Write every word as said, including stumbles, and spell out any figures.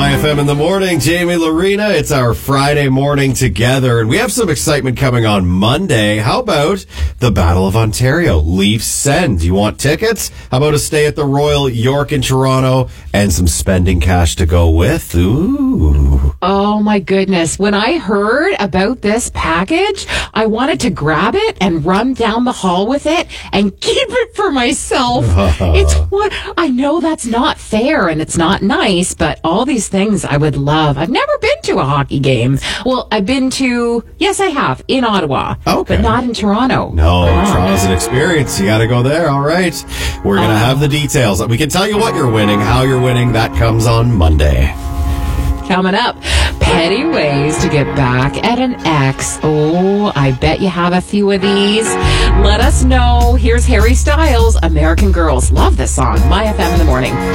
My F M in the morning, Jamie Lorena. It's our Friday morning together, and we have some excitement coming on Monday. How about the Battle of Ontario? Leafs Send. You want tickets? How about a stay at the Royal York in Toronto and some spending cash to go with? Ooh. Oh my goodness. When I heard about this package, I wanted to grab it and run down the hall with it and keep it for myself. It's what I know that's not fair and it's not nice, but all these things I would love. I've never been to a hockey game. Well, I've been to, yes, I have, in Ottawa, okay. but not in Toronto. No, oh. Toronto's an experience. You got to go there. All right. We're going to oh. have the details. We can tell you what you're winning, how you're winning. That comes on Monday. Coming up, petty ways to get back at an ex. Oh, I bet you have a few of these. Let us know. Here's Harry Styles, American Girls. Love this song. My F M in the morning.